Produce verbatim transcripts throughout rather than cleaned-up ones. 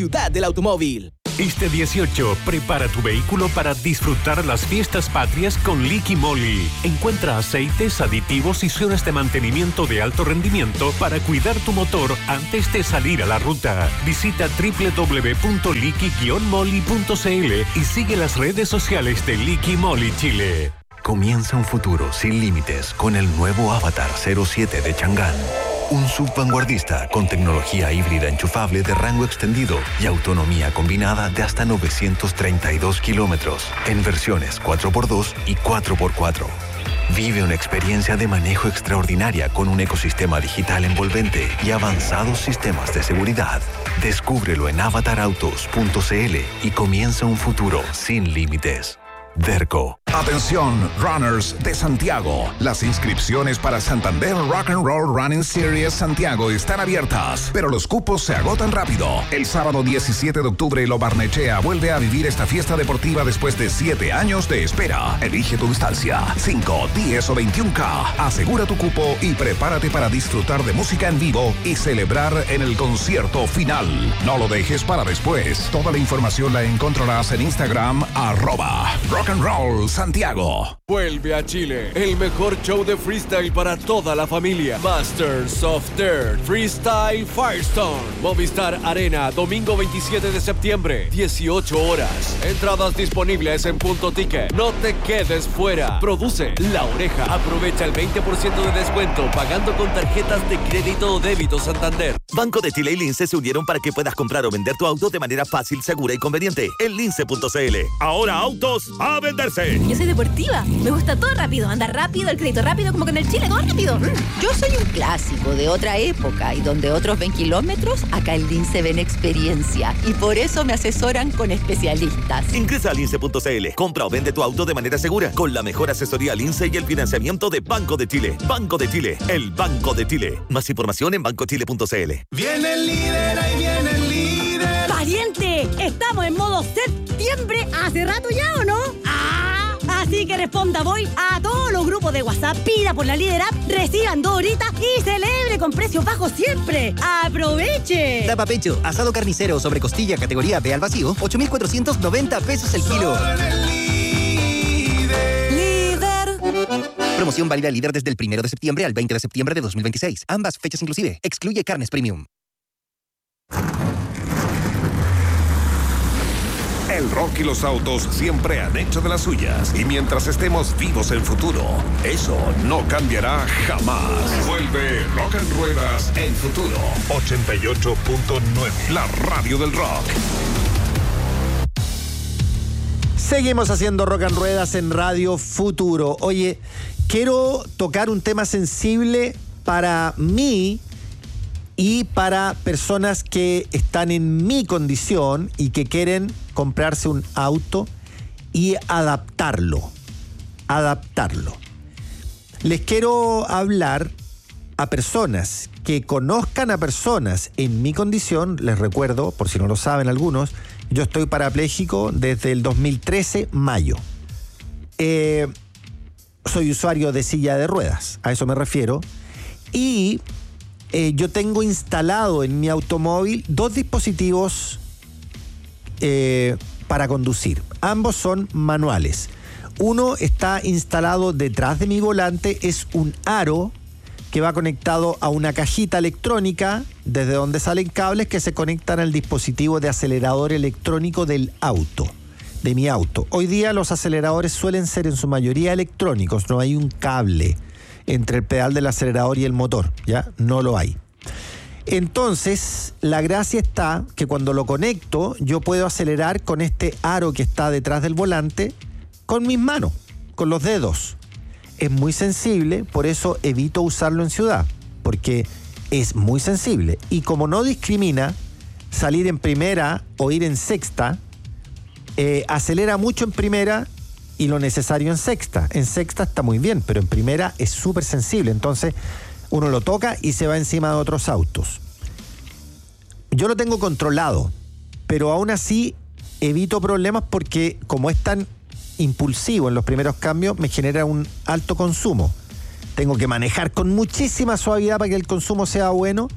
Ciudad del Automóvil. Este dieciocho, prepara tu vehículo para disfrutar las fiestas patrias con Liqui Moly. Encuentra aceites, aditivos y zonas de mantenimiento de alto rendimiento para cuidar tu motor antes de salir a la ruta. Visita doble u doble u doble u punto liqui guion moly punto c l y sigue las redes sociales de Liqui Moly Chile. Comienza un futuro sin límites con el nuevo Avatar cero siete de Chang'an. Un sub vanguardista con tecnología híbrida enchufable de rango extendido y autonomía combinada de hasta novecientos treinta y dos kilómetros en versiones cuatro por dos y cuatro por cuatro. Vive una experiencia de manejo extraordinaria con un ecosistema digital envolvente y avanzados sistemas de seguridad. Descúbrelo en avatar autos punto c l y comienza un futuro sin límites. Derco. Atención, runners de Santiago. Las inscripciones para Santander Rock and Roll Running Series Santiago están abiertas, pero los cupos se agotan rápido. El sábado diecisiete de octubre, Lo Barnechea vuelve a vivir esta fiesta deportiva después de siete años de espera. Elige tu distancia, cinco, diez o veintiún K. Asegura tu cupo y prepárate para disfrutar de música en vivo y celebrar en el concierto final. No lo dejes para después. Toda la información la encontrarás en Instagram, arroba Rock and Roll Santiago. Vuelve a Chile el mejor show de freestyle para toda la familia. Masters of Dirt Freestyle Firestone. Movistar Arena, domingo veintisiete de septiembre, dieciocho horas. Entradas disponibles en Punto Ticket. No te quedes fuera. Produce La Oreja. Aprovecha el veinte por ciento de descuento pagando con tarjetas de crédito o débito Santander. Banco de Chile y Lince se unieron para que puedas comprar o vender tu auto de manera fácil, segura y conveniente en lince punto c l. Ahora autos a venderse. Yo soy deportiva, me gusta todo rápido, andar rápido, el crédito rápido, como que en el Chile todo rápido. Yo soy un clásico de otra época y donde otros ven kilómetros, acá en Lince ven experiencia y por eso me asesoran con especialistas. Ingresa a lince punto c l, compra o vende tu auto de manera segura con la mejor asesoría Lince y el financiamiento de Banco de Chile. Banco de Chile, el Banco de Chile. Más información en banco chile punto c l. Viene el líder, ahí viene el líder. ¡Pariente! Estamos en modo septiembre hace rato ya, ¿o no? ¡Ah! Así que responda voy a todos los grupos de WhatsApp, pida por la Líder App, reciban dos horitas y celebre con precios bajos siempre. ¡Aproveche! Tapa pecho, asado carnicero sobre costilla categoría B al vacío, ocho mil cuatrocientos noventa pesos el kilo. ¡Líder! Promoción válida líder desde el primero de septiembre al veinte de septiembre de dos mil veintiséis. Ambas fechas inclusive. Excluye carnes premium. El rock y los autos siempre han hecho de las suyas. Y mientras estemos vivos en futuro, eso no cambiará jamás. Vuelve Rock en Ruedas en Futuro. ochenta y ocho punto nueve. La radio del rock. Seguimos haciendo Rock en Ruedas en Radio Futuro. Oye, quiero tocar un tema sensible para mí y para personas que están en mi condición y que quieren comprarse un auto y adaptarlo. Adaptarlo. Les quiero hablar a personas que conozcan a personas en mi condición. Les recuerdo, por si no lo saben algunos, yo estoy parapléjico desde el dos mil trece, mayo. Eh, soy usuario de silla de ruedas, a eso me refiero. Y eh, yo tengo instalado en mi automóvil dos dispositivos eh, para conducir. Ambos son manuales. Uno está instalado detrás de mi volante, es un aro que va conectado a una cajita electrónica desde donde salen cables que se conectan al dispositivo de acelerador electrónico del auto, de mi auto. Hoy día los aceleradores suelen ser en su mayoría electrónicos, no hay un cable entre el pedal del acelerador y el motor, ¿ya? No lo hay. Entonces, la gracia está que cuando lo conecto, yo puedo acelerar con este aro que está detrás del volante con mis manos, con los dedos. Es muy sensible, por eso evito usarlo en ciudad, porque es muy sensible. Y como no discrimina salir en primera o ir en sexta, eh, acelera mucho en primera y lo necesario en sexta. En sexta está muy bien, pero en primera es súper sensible. Entonces uno lo toca y se va encima de otros autos. Yo lo tengo controlado, pero aún así evito problemas porque como es tan impulsivo en los primeros cambios, me genera un alto consumo. Tengo que manejar con muchísima suavidad para que el consumo sea bueno,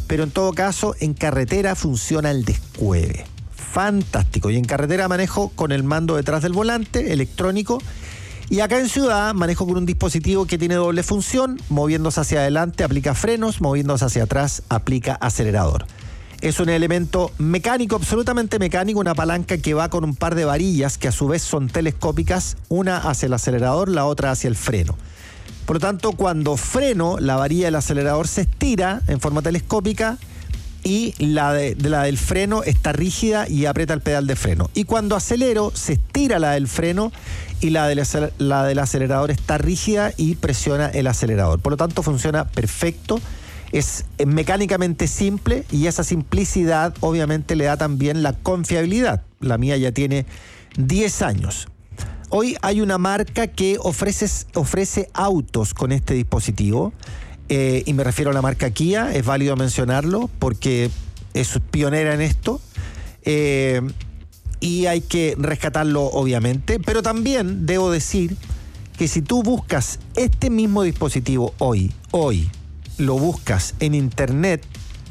pero en todo caso en carretera funciona el descueve. Fantástico. Y en carretera manejo con el mando detrás del volante, electrónico. Y acá en ciudad manejo con un dispositivo que tiene doble función. Moviéndose hacia adelante aplica frenos, moviéndose hacia atrás aplica acelerador. Es un elemento mecánico, absolutamente mecánico, una palanca que va con un par de varillas que a su vez son telescópicas, una hacia el acelerador, la otra hacia el freno. Por lo tanto, cuando freno, la varilla del acelerador se estira en forma telescópica y la, de, de la del freno está rígida y aprieta el pedal de freno. Y cuando acelero, se estira la del freno y la del, la del acelerador está rígida y presiona el acelerador. Por lo tanto, funciona perfecto. Es mecánicamente simple y esa simplicidad obviamente le da también la confiabilidad. La mía ya tiene diez años. Hoy hay una marca que ofrece, ofrece autos con este dispositivo eh, y me refiero a la marca Kia. Es válido mencionarlo porque es pionera en esto eh, y hay que rescatarlo obviamente, pero también debo decir que si tú buscas este mismo dispositivo hoy, hoy, lo buscas en internet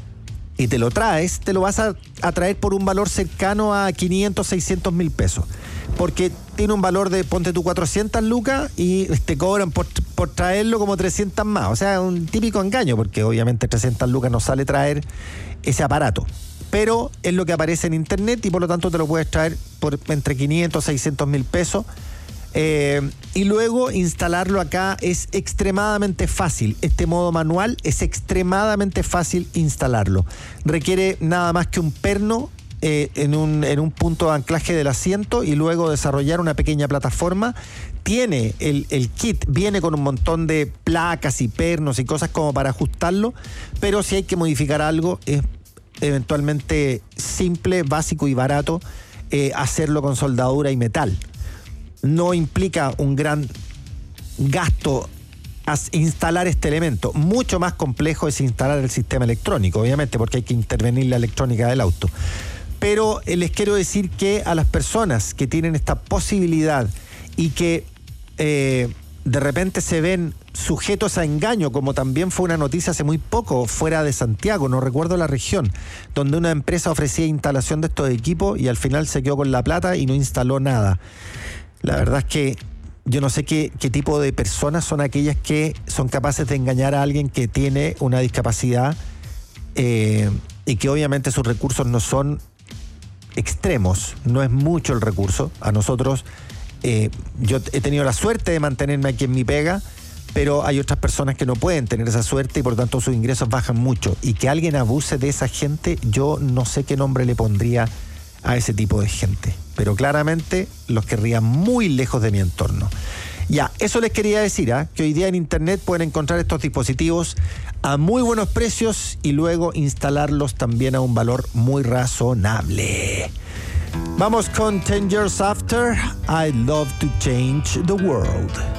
y te lo traes, te lo vas a, a traer por un valor cercano a quinientos, seiscientos mil pesos. Porque tiene un valor de, ponte tú, cuatrocientas lucas y te cobran por, por traerlo como trescientas más. O sea, un típico engaño, porque obviamente trescientas lucas no sale traer ese aparato. Pero es lo que aparece en internet y por lo tanto te lo puedes traer por entre quinientos, seiscientos mil pesos. Eh, y luego instalarlo acá es extremadamente fácil. Este modo manual es extremadamente fácil instalarlo. Requiere nada más que un perno eh, en, un, en un punto de anclaje del asiento y luego desarrollar una pequeña plataforma. Tiene el, el kit, viene con un montón de placas y pernos y cosas como para ajustarlo, pero si hay que modificar algo es eventualmente simple, básico y barato eh, hacerlo con soldadura y metal. No implica un gran gasto instalar este elemento. Mucho más complejo es instalar el sistema electrónico, obviamente, porque hay que intervenir la electrónica del auto. Pero les quiero decir que a las personas que tienen esta posibilidad y que eh, de repente se ven sujetos a engaño, como también fue una noticia hace muy poco fuera de Santiago, no recuerdo la región, donde una empresa ofrecía instalación de estos equipos y al final se quedó con la plata y no instaló nada. La verdad es que yo no sé qué, qué tipo de personas son aquellas que son capaces de engañar a alguien que tiene una discapacidad eh, y que obviamente sus recursos no son extremos, no es mucho el recurso. A nosotros, eh, yo he tenido la suerte de mantenerme aquí en mi pega, pero hay otras personas que no pueden tener esa suerte y por lo tanto sus ingresos bajan mucho. Y que alguien abuse de esa gente, yo no sé qué nombre le pondría a ese tipo de gente, pero claramente los querría muy lejos de mi entorno. Ya, eso les quería decir, ¿eh? que hoy día en internet pueden encontrar estos dispositivos a muy buenos precios y luego instalarlos también a un valor muy razonable. Vamos con ten years after, I'd love to change the world.